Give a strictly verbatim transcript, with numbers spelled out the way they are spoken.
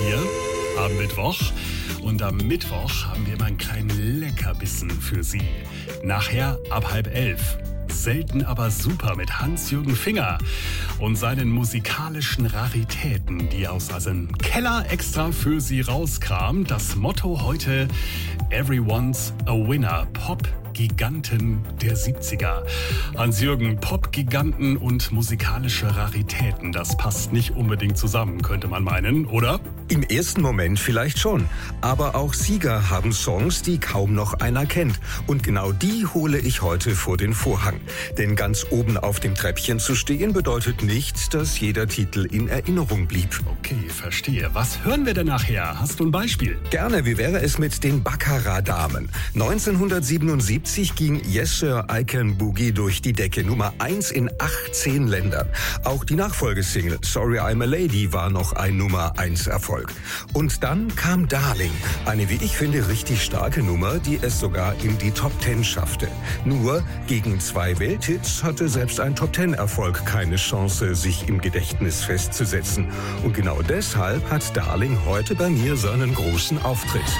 hier am Mittwoch. Und am Mittwoch haben wir immer einen kleinen Leckerbissen für Sie. Nachher ab halb elf. Selten aber super mit Hans-Jürgen Finger und seinen musikalischen Raritäten, die er aus seinem Keller extra für Sie rauskramt. Das Motto heute: Everyone's a Winner. Pop-Giganten der siebziger. Hans-Jürgen, Pop-Giganten und musikalische Raritäten, das passt nicht unbedingt zusammen, könnte man meinen, oder? Im ersten Moment vielleicht schon. Aber auch Sieger haben Songs, die kaum noch einer kennt. Und genau die hole ich heute vor den Vorhang. Denn ganz oben auf dem Treppchen zu stehen bedeutet nicht, dass jeder Titel in Erinnerung blieb. Okay, verstehe. Was hören wir denn nachher? Hast du ein Beispiel? Gerne, wie wäre es mit den Baccarat-Damen? neunzehnhundertsiebenundsiebzig ging Yes Sir, I Can Boogie durch die Decke. Nummer eins in achtzehn Ländern. Auch die Nachfolgesingle Sorry I'm a Lady war noch ein Nummer eins Erfolg. Und dann kam Darling, eine, wie ich finde, richtig starke Nummer, die es sogar in die Top Ten schaffte. Nur gegen zwei Welthits hatte selbst ein Top Ten Erfolg keine Chance, sich im Gedächtnis festzusetzen. Und genau deshalb hat Darling heute bei mir seinen großen Auftritt.